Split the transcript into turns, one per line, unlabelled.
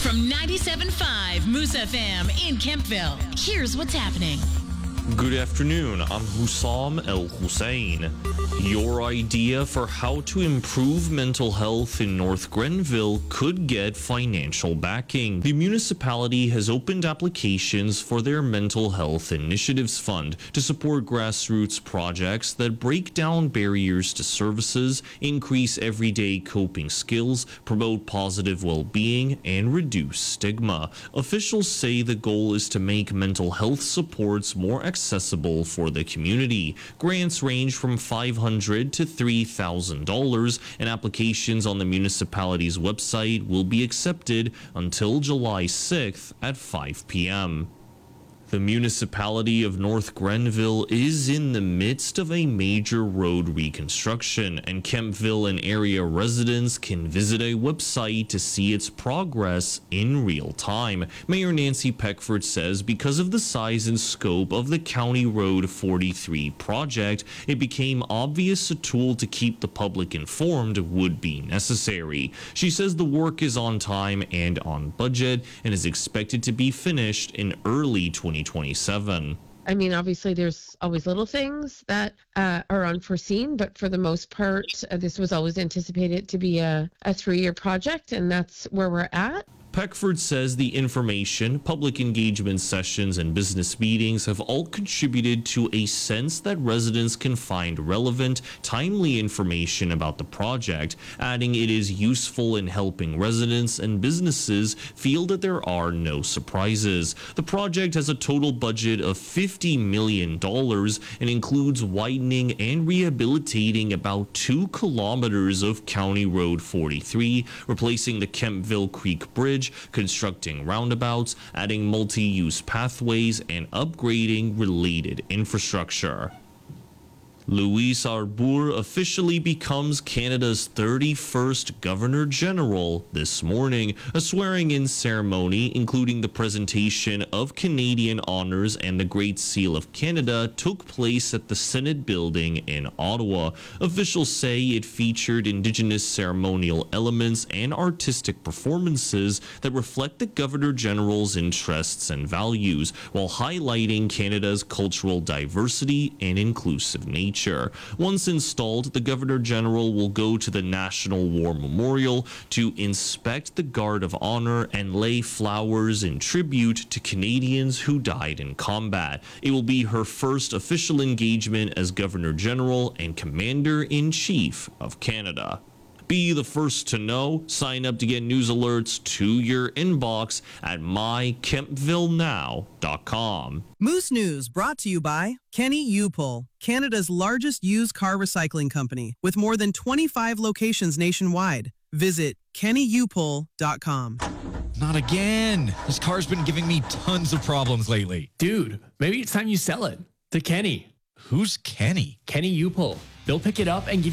From 97.5 Moose FM in Kempville, here's what's happening.
Good afternoon, I'm Hussam El Hussein. Your idea for how to improve mental health in North Grenville could get financial backing. The municipality has opened applications for their Mental Health Initiatives Fund to support grassroots projects that break down barriers to services, increase everyday coping skills, promote positive well-being, and reduce stigma. Officials say the goal is to make mental health supports more accessible for the community. Grants range from $500 to $3,000, and applications on the municipality's website will be accepted until July 6th at 5 p.m. The municipality of North Grenville is in the midst of a major road reconstruction, and Kempville and area residents can visit a website to see its progress in real time. Mayor Nancy Peckford says because of the size and scope of the County Road 43 project, it became obvious a tool to keep the public informed would be necessary. She says the work is on time and on budget and is expected to be finished in early 2027.
I mean, obviously, there's always little things that are unforeseen, but for the most part, this was always anticipated to be a 3-year project, and that's where we're at.
Peckford says the information, public engagement sessions, and business meetings have all contributed to a sense that residents can find relevant, timely information about the project, adding it is useful in helping residents and businesses feel that there are no surprises. The project has a total budget of $50 million and includes widening and rehabilitating about 2 kilometers of County Road 43, replacing the Kempville Creek Bridge, constructing roundabouts, adding multi-use pathways, and upgrading related infrastructure. Louise Arbour officially becomes Canada's 31st Governor General this morning. A swearing-in ceremony, including the presentation of Canadian honors and the Great Seal of Canada, took place at the Senate Building in Ottawa. Officials say it featured Indigenous ceremonial elements and artistic performances that reflect the Governor General's interests and values, while highlighting Canada's cultural diversity and inclusive nature. Once installed, the Governor General will go to the National War Memorial to inspect the Guard of Honor and lay flowers in tribute to Canadians who died in combat. It will be her first official engagement as Governor General and Commander-in-Chief of Canada. Be the first to know. Sign up to get news alerts to your inbox at mykempvillenow.com.
Moose News brought to you by Kenny U-Pull, Canada's largest used car recycling company with more than 25 locations nationwide. Visit kennyupull.com.
Not again. This car's been giving me tons of problems lately.
Dude, maybe it's time you sell it to Kenny.
Who's Kenny?
Kenny U-Pull. They'll pick it up and give